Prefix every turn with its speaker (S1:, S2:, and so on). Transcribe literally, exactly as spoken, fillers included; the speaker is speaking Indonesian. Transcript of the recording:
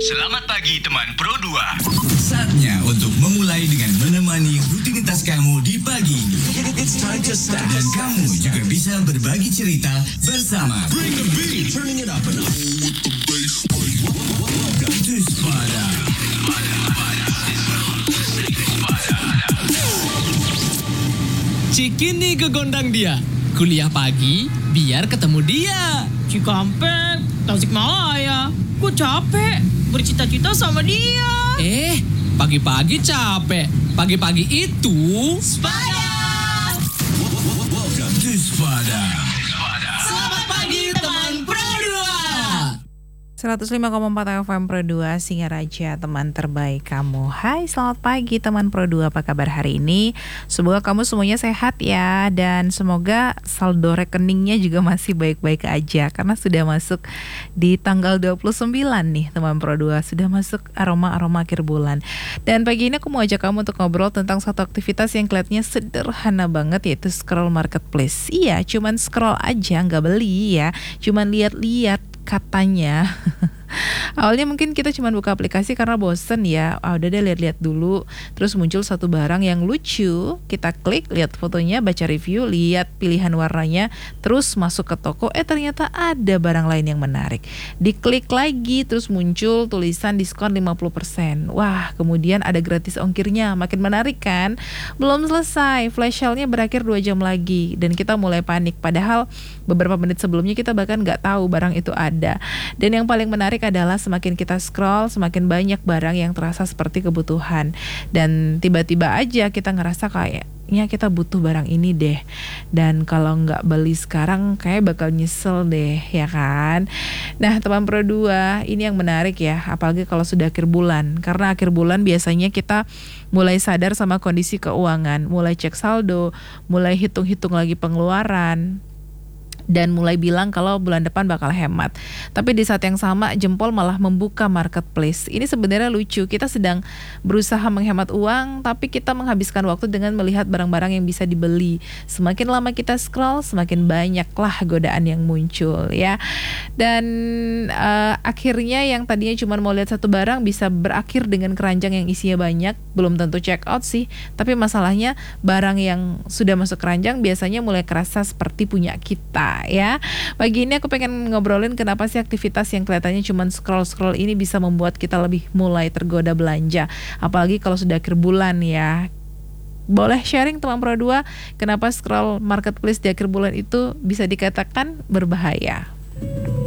S1: Selamat pagi teman Pro dua.
S2: Saatnya untuk memulai dengan menemani rutinitas kamu di pagi ini.
S3: It's time to start.
S2: Dan kamu juga bisa berbagi cerita bersama
S3: Bring the beat, turning it up and up with the bass.
S2: Tuspada.
S4: Cikini kegondang dia. Kuliah pagi, biar ketemu dia.
S5: Cikampek, Tasikmalaya. Gue capek bercita-cita sama dia.
S4: Eh, pagi-pagi capek. Pagi-pagi itu...
S2: Welcome to Spada.
S4: Selamat pagi teman Pro dua.
S6: seratus lima koma empat F M Pro dua, Singaraja, teman terbaik kamu. Hai, selamat pagi teman Pro dua, apa kabar hari ini? Semoga kamu semuanya sehat ya. Dan semoga saldo rekeningnya juga masih baik-baik aja, karena sudah masuk di tanggal dua puluh sembilan nih teman Pro dua. Sudah masuk aroma-aroma akhir bulan. Dan pagi ini aku mau ajak kamu untuk ngobrol tentang satu aktivitas yang kelihatannya sederhana banget, yaitu scroll marketplace. Iya, cuman scroll aja, nggak beli ya. Cuman lihat-lihat katanya. Awalnya mungkin kita cuma buka aplikasi karena bosen ya. Ah, udah deh lihat-lihat dulu. Terus muncul satu barang yang lucu, kita klik, lihat fotonya, baca review, lihat pilihan warnanya, terus masuk ke toko. Eh ternyata ada barang lain yang menarik. Diklik lagi, terus muncul tulisan diskon lima puluh persen. Wah, kemudian ada gratis ongkirnya. Makin menarik kan? Belum selesai, flash sale-nya berakhir dua jam lagi. Dan kita mulai panik. Padahal beberapa menit sebelumnya kita bahkan nggak tahu barang itu ada. Dan yang paling menarik adalah semakin kita scroll, semakin banyak barang yang terasa seperti kebutuhan. Dan tiba-tiba aja kita ngerasa kayaknya kita butuh barang ini deh. Dan kalau nggak beli sekarang kayak bakal nyesel deh, ya kan? Nah, teman Pro dua, ini yang menarik ya, apalagi kalau sudah akhir bulan. Karena akhir bulan biasanya kita mulai sadar sama kondisi keuangan, mulai cek saldo, mulai hitung-hitung lagi pengeluaran, dan mulai bilang kalau bulan depan bakal hemat. Tapi di saat yang sama jempol malah membuka marketplace. Ini sebenarnya lucu. Kita sedang berusaha menghemat uang, tapi kita menghabiskan waktu dengan melihat barang-barang yang bisa dibeli. Semakin lama kita scroll, semakin banyaklah godaan yang muncul ya. Dan uh, akhirnya yang tadinya cuma mau lihat satu barang bisa berakhir dengan keranjang yang isinya banyak. Belum tentu check out sih, tapi masalahnya barang yang sudah masuk keranjang biasanya mulai kerasa seperti punya kita ya. Pagi ini aku pengen ngobrolin kenapa sih aktivitas yang kelihatannya cuma scroll-scroll ini bisa membuat kita lebih mulai tergoda belanja, apalagi kalau sudah akhir bulan ya. Boleh sharing teman Pro dua, kenapa scroll marketplace di akhir bulan itu bisa dikatakan berbahaya?